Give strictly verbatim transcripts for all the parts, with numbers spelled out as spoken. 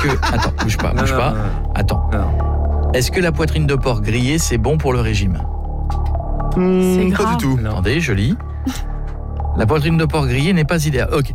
que attends, bouge pas, bouge non, pas. non, non. Attends. Non. Est-ce que la poitrine de porc grillée c'est bon pour le régime? Mmh, C'est pas grave. du tout. Non. Attendez, je lis. La poitrine de porc grillée n'est pas idéale. OK.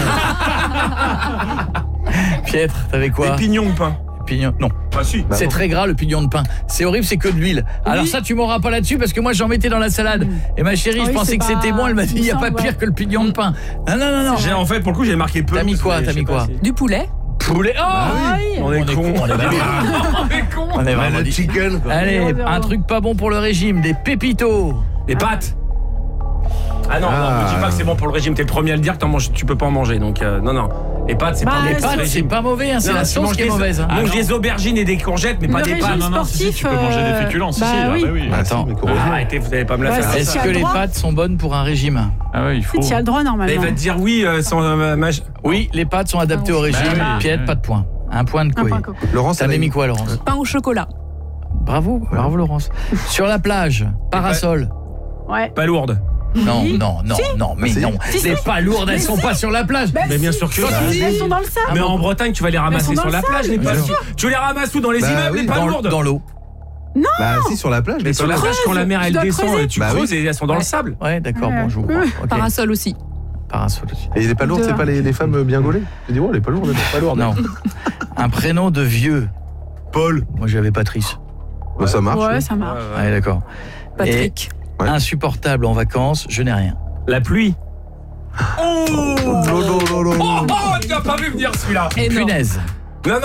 Pietre, t'avais quoi? Les pignons de pain. Pignon. Non. Ah si. Bah c'est non. très gras le pignon de pain. C'est horrible, c'est que de l'huile. Alors ça tu m'auras pas là-dessus parce que moi j'en mettais dans la salade. Et ma chérie, Ah je oui, pensais c'est que pas- c'était bon, elle m'a dit il il y a me pas semble, pire ouais. que le pignon de pain. Non non non non. J'ai en fait pour le coup j'ai marqué peu. T'as mis quoi, t'as mis quoi? Du poulet. Poulet. Oh oui. On est On est con. con, on est débiles. On est con. On est Bah, vraiment le dit. chicken, quoi. Allez, Zéro, zéro. un truc pas bon pour le régime, des pépitos. Les pâtes. Ah non, Ah. non, me dis pas que c'est bon pour le régime, t'es le premier à le dire que t'en manges, tu peux pas en manger. Donc euh, non non. Les pâtes c'est Bah, pas bon Les pour le pâtes, c'est régime. pas mauvais, hein, c'est Non, la tu sauce manges qui est des- mauvaise. Hein. Mange des aubergines et des courgettes, mais pas Le des régime pâtes. non, non, si, si, sportif, tu peux manger des euh, féculents, si, bah si, ah, oui. bah oui. Bah, Attends. si, mais Ah, corrosif. arrêtez, vous allez pas me la Ouais, faire. c'est Est-ce tu as que le les droit. pâtes sont bonnes pour un régime? Ah ouais, il faut. Tu as le droit Là, normalement. il va te dire oui euh, sans euh, maj- Oui, les pâtes sont adaptées au régime. Bah oui, Piètre, oui. pas de point. Un point de Un couille. point coco. Laurence, T'avais elle a mis mis quoi, Laurence? Pain au chocolat. Bravo, bravo Laurence. Sur la plage, parasol. Ouais. pas lourde. Non, Oui. non, non, non, mais Si. non. Si, Les si. pas lourdes, elles Mais sont si. pas sur la plage. Bah, Mais bien si. sûr que Bah, si. Elles sont dans le sable. Mais en Bretagne, tu vas les elles ramasser sont dans sur le la plage, les Bien pâtes. sûr. Tu les ramasses où dans les Bah immeubles, oui, les pas Dans, lourdes. dans l'eau. Bah si, sur la plage, Mais les sur la pâtes. plage, quand la mer Tu elle dois descend, creuser. tu Bah oui. creuses et elles sont dans le Ouais. sable. Ouais, d'accord, Ouais. bon, je vous crois. Ok. Parasol aussi. Parasol aussi. Et les pas lourdes, c'est pas les, les femmes bien gaulées. J'ai dit, oh, les pas lourdes, elles sont pas lourdes. Non. Un prénom de vieux. Paul. Moi, j'avais Patrice. Bah, ça marche. Ouais, oui. ça marche. Ouais, d'accord. Patrick. Ouais. Insupportable en vacances, je n'ai rien. La pluie. Oh Lolo, lolo. Oh, oh, tu n'as pas vu venir celui-là. Énorme. Punaise.